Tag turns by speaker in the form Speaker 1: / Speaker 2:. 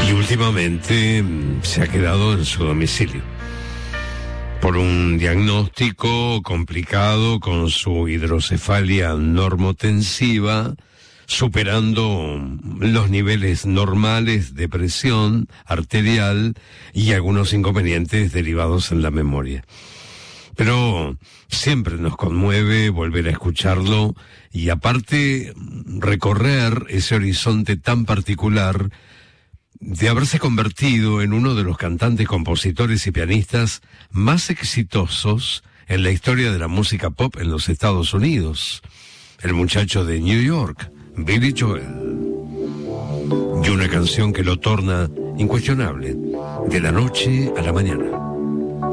Speaker 1: Y últimamente se ha quedado en su domicilio por un diagnóstico complicado con su hidrocefalia normotensiva, superando los niveles normales de presión arterial y algunos inconvenientes derivados en la memoria. Pero siempre nos conmueve volver a escucharlo y aparte recorrer ese horizonte tan particular de haberse convertido en uno de los cantantes, compositores y pianistas más exitosos en la historia de la música pop en los Estados Unidos. El muchacho de New York, Billy Joel. Y una canción que lo torna incuestionable, de la noche a la mañana.